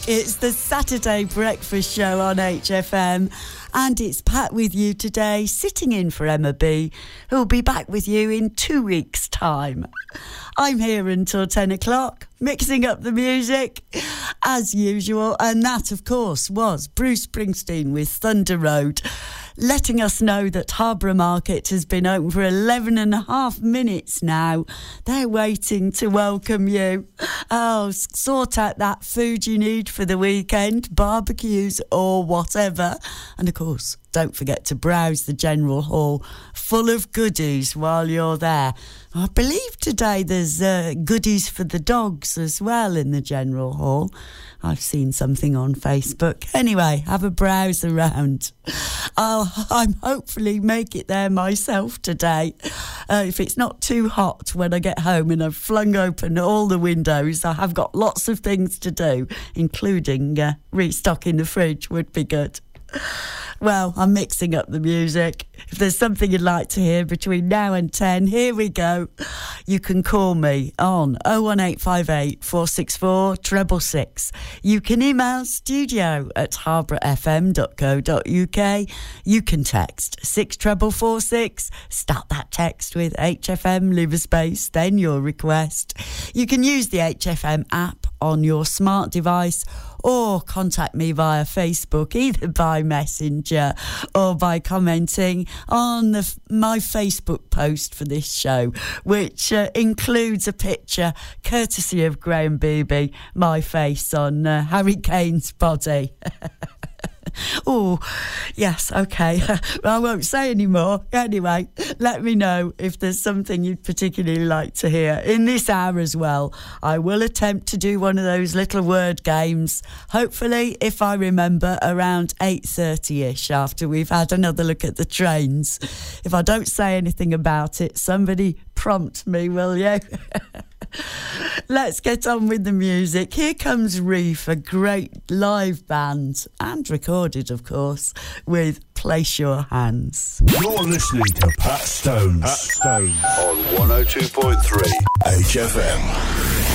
It's the Saturday Breakfast Show on HFM, and it's Pat with you today, sitting in for Emma B, who'll be back with you in 2 weeks' time. I'm here until 10 o'clock, mixing up the music, as usual, and that, of course, was Bruce Springsteen with Thunder Road, letting us know that Harborough Market has been open for 11 and a half minutes now. They're waiting to welcome you. Oh, sort out that food you need for the weekend, barbecues or whatever. And of course, don't forget to browse the General Hall, full of goodies while you're there. I believe today there's goodies for the dogs as well in the General Hall. I've seen something on Facebook. Anyway, have a browse around. I'm hopefully make it there myself today. If it's not too hot when I get home and I've flung open all the windows, I have got lots of things to do, including restocking the fridge would be good. Well, I'm mixing up the music. If there's something you'd like to hear between now and 10, here we go. You can call me on 01858 464 666. You can email studio@harbourfm.co.uk. You can text 64446. Start that text with HFM, leave a space, then your request. You can use the HFM app on your smart device, or contact me via Facebook, either by Messenger or by commenting on my Facebook post for this show, which includes a picture courtesy of Graham Beebe, my face on Harry Kane's body. Oh, yes, OK. I won't say any more. Anyway, let me know if there's something you'd particularly like to hear. In this hour as well, I will attempt to do one of those little word games, hopefully, if I remember, around 8:30ish, after we've had another look at the trains. If I don't say anything about it, somebody prompt me, will you? Let's get on with the music. Here comes Reef, a great live band, and recorded, of course, with Place Your Hands. You're listening to Pat Stones. On 102.3 HFM.